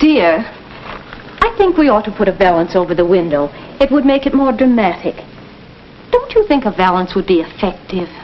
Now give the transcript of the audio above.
Dear, I think we ought to put a valance over the window. It would make it more dramatic. Don't you think a valance would be effective?